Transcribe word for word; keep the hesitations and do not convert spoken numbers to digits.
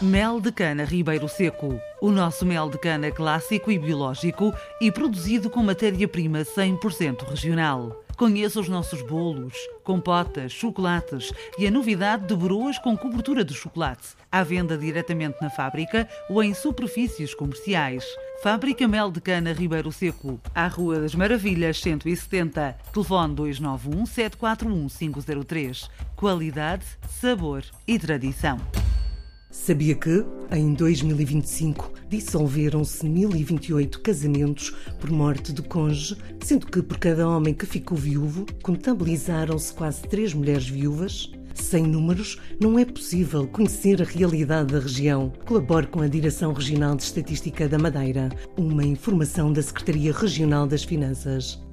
Mel de cana Ribeiro Seco. O nosso mel de cana clássico e biológico e produzido com matéria-prima cem por cento regional. Conheça os nossos bolos, compotas, chocolates e a novidade de broas com cobertura de chocolate. À venda diretamente na fábrica ou em superfícies comerciais. Fábrica Mel de Cana Ribeiro Seco, à Rua das Maravilhas cento e setenta. Telefone dois nove um, sete quatro um, cinco zero três. Qualidade, sabor e tradição. Sabia que, em dois mil e vinte e cinco, dissolveram-se mil e vinte e oito casamentos por morte do cônjuge, sendo que por cada homem que ficou viúvo, contabilizaram-se quase três mulheres viúvas? Sem números, não é possível conhecer a realidade da região. Colabore com a Direção Regional de Estatística da Madeira, uma informação da Secretaria Regional das Finanças.